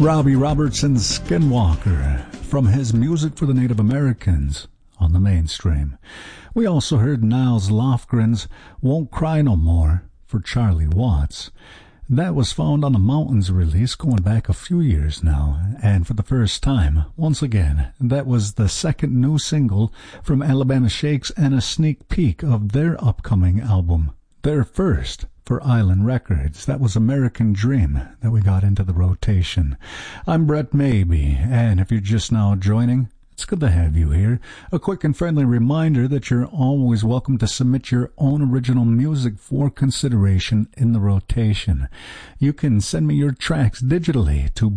Robbie Robertson's Skinwalker from his Music for the Native Americans on the Mainstream. We also heard Niles Lofgren's Won't Cry No More for Charlie Watts. That was found on the Mountains release going back a few years now, and for the first time, once again, that was the second new single from Alabama Shakes and a sneak peek of their upcoming album, their first for Island Records. That was American Dream that we got into the rotation. I'm Brett Maybe, and if you're just now joining, it's good to have you here. A quick and friendly reminder that you're always welcome to submit your own original music for consideration in the rotation. You can send me your tracks digitally to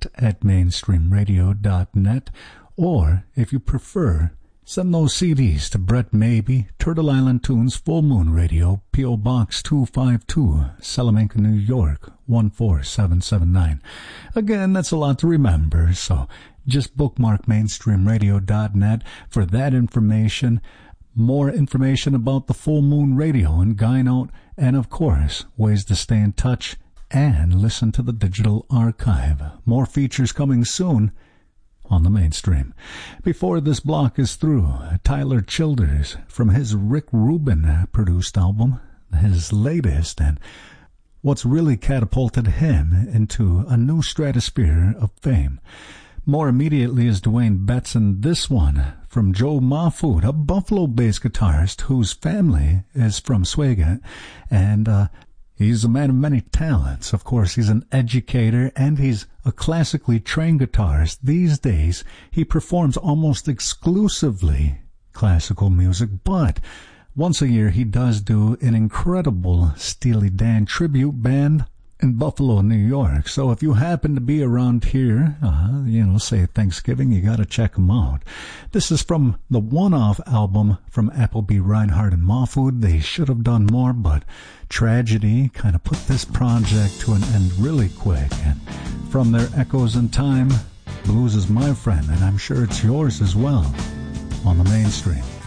brett@mainstreamradio.net, or if you prefer, send those CDs to Brett Maybe, Turtle Island Tunes, Full Moon Radio, P.O. Box 252, Salamanca, New York, 14779. Again, that's a lot to remember, so just bookmark mainstreamradio.net for that information, more information about the Full Moon Radio and Guy Note, and of course, ways to stay in touch and listen to the digital archive. More features coming soon on the Mainstream. Before this block is through, Tyler Childers from his Rick Rubin produced album, his latest, and what's really catapulted him into a new stratosphere of fame. More immediately is Dwayne Betts, and this one from Joe Mahfood, a Buffalo-based guitarist whose family is from Swagat, and he's a man of many talents. Of course, he's an educator, and he's a classically trained guitarist. These days, he performs almost exclusively classical music, but once a year he does do an incredible Steely Dan tribute band in Buffalo, New York. So if you happen to be around here, say Thanksgiving, you gotta check him out. This is from the one-off album from Appleby, Reinhardt, and Mahfood. They should have done more, but tragedy kind of put this project to an end really quick. And from their Echoes in Time, blues is my friend, and I'm sure it's yours as well, on the Mainstream.